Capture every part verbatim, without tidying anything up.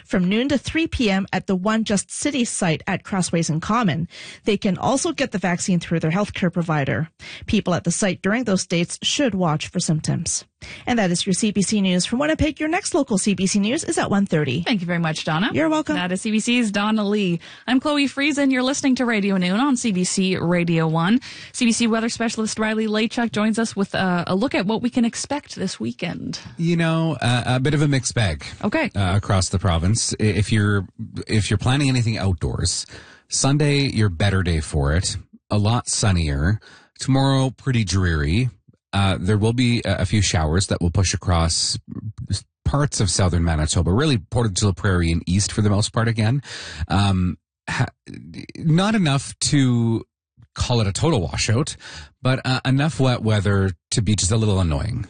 from noon to three p.m. at the One Just City site at Crossways and Common. They can also get the vaccine through their healthcare provider. People at the site during those dates should watch for symptoms. And that is your C B C News from Winnipeg. Your next local C B C News is at one thirty. Thank you very much, Donna. You're welcome. That is C B C's Donna Lee. I'm Chloe Friesen. You're listening to Radio Noon on C B C Radio one. C B C weather specialist Riley Laychuk joins us with uh, a look at what we can expect this weekend. You know, uh, a bit of a mixed bag. Okay. Uh, across the province. If you're if you're planning anything outdoors, Sunday, your better day for it. A lot sunnier. Tomorrow, pretty dreary. Uh, there will be a, a few showers that will push across parts of southern Manitoba, really Portage de la Prairie and east for the most part again. Um, ha- not enough to call it a total washout, but uh, enough wet weather to be just a little annoying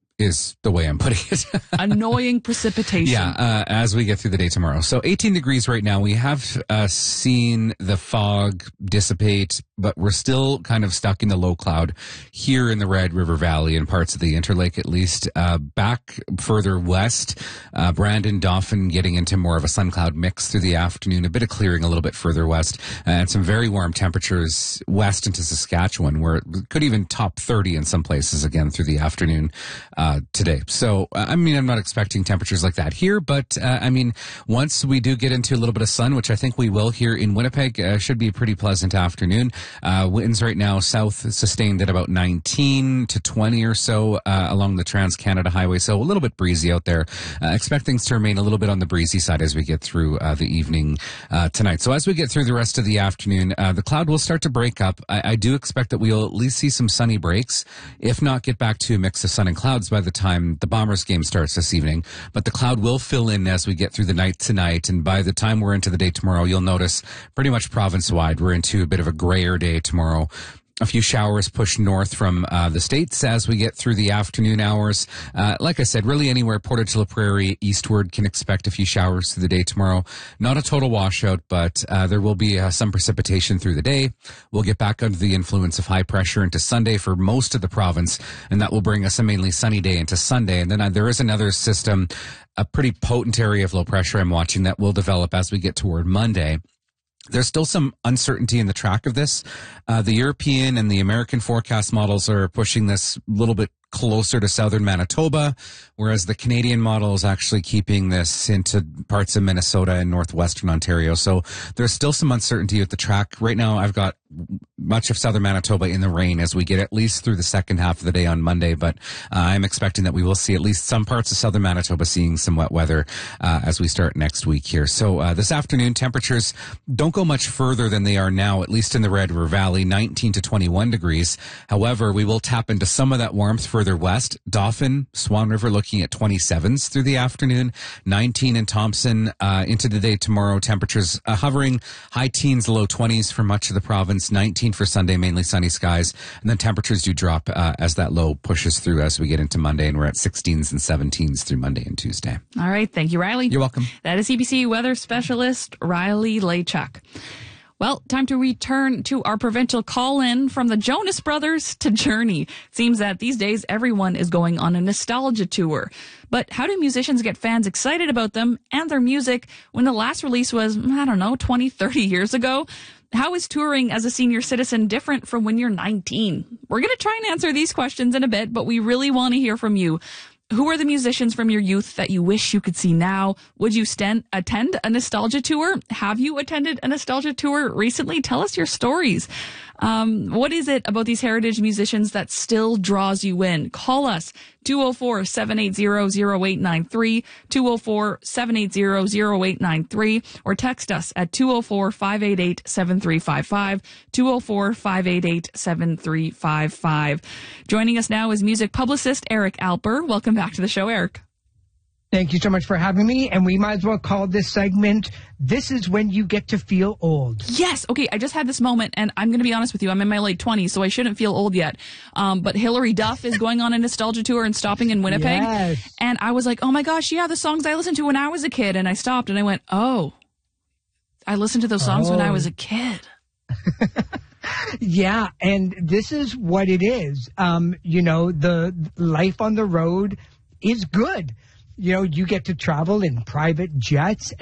is the way I'm putting it. Annoying precipitation. Yeah, uh, as we get through the day tomorrow. So eighteen degrees right now. We have uh, seen the fog dissipate, but we're still kind of stuck in the low cloud here in the Red River Valley and parts of the Interlake at least. Uh, back further west, uh, Brandon, Dauphin getting into more of a sun cloud mix through the afternoon, a bit of clearing a little bit further west, uh, and some very warm temperatures west into Saskatchewan, where it could even top thirty in some places again through the afternoon. Uh, today. So, I mean, I'm not expecting temperatures like that here, but, uh, I mean, once we do get into a little bit of sun, which I think we will here in Winnipeg, uh, should be a pretty pleasant afternoon. Uh, winds right now south sustained at about nineteen to twenty or so, uh, along the Trans-Canada Highway. So a little bit breezy out there. Uh, expect things to remain a little bit on the breezy side as we get through, uh, the evening, uh, tonight. So as we get through the rest of the afternoon, uh, the cloud will start to break up. I, I do expect that we'll at least see some sunny breaks, if not get back to a mix of sun and clouds by the time the Bombers game starts this evening. But the cloud will fill in as we get through the night tonight. And by the time we're into the day tomorrow, you'll notice pretty much province-wide, we're into a bit of a grayer day tomorrow. A few showers push north from uh, the States as we get through the afternoon hours. Uh, like I said, really anywhere Portage de la Prairie eastward can expect a few showers through the day tomorrow. Not a total washout, but uh, there will be uh, some precipitation through the day. We'll get back under the influence of high pressure into Sunday for most of the province, and that will bring us a mainly sunny day into Sunday. And then uh, there is another system, a pretty potent area of low pressure I'm watching that will develop as we get toward Monday. There's still some uncertainty in the track of this. Uh, the European and the American forecast models are pushing this a little bit closer to southern Manitoba, whereas the Canadian model is actually keeping this into parts of Minnesota and northwestern Ontario. So there's still some uncertainty with the track. Right now, I've got much of southern Manitoba in the rain as we get at least through the second half of the day on Monday, but uh, I'm expecting that we will see at least some parts of southern Manitoba seeing some wet weather uh, as we start next week here. So uh, this afternoon, temperatures don't go much further than they are now, at least in the Red River Valley, nineteen to twenty-one degrees. However, we will tap into some of that warmth further west. Dauphin, Swan River looking at twenty-sevens through the afternoon, nineteen in Thompson uh, into the day tomorrow. Temperatures uh, hovering high teens, low twenties for much of the province, nineteen for Sunday, mainly sunny skies. And then temperatures do drop uh, as that low pushes through as we get into Monday, and we're at sixteens and seventeens through Monday and Tuesday. All right. Thank you, Riley. You're welcome. That is C B C weather specialist Riley Laychuk. Well, time to return to our provincial call-in from the Jonas Brothers to Journey. Seems that these days everyone is going on a nostalgia tour. But how do musicians get fans excited about them and their music when the last release was, I don't know, twenty, thirty years ago? How is touring as a senior citizen different from when you're nineteen? We're going to try and answer these questions in a bit, but we really want to hear from you. Who are the musicians from your youth that you wish you could see now? Would you stand, attend a nostalgia tour? Have you attended a nostalgia tour recently? Tell us your stories. Um, what is it about these heritage musicians that still draws you in? Call us two oh four, seven eight zero, zero eight nine three, two oh four, seven eight zero, zero eight nine three, or text us at two oh four, five eight eight, seven three five five, two oh four, five eight eight, seven three five five. Joining us now is music publicist Eric Alper. Welcome back to the show, Eric. Thank you so much for having me, and we might as well call this segment, This is When You Get to Feel Old. Yes. Okay, I just had this moment, and I'm going to be honest with you. I'm in my late twenties, so I shouldn't feel old yet. Um, but Hilary Duff is going on a nostalgia tour and stopping in Winnipeg. Yes. And I was like, oh my gosh, yeah, the songs I listened to when I was a kid. And I stopped, and I went, oh, I listened to those songs oh. when I was a kid. Yeah, and this is what it is. Um, you know, the life on the road is good. You know, you get to travel in private jets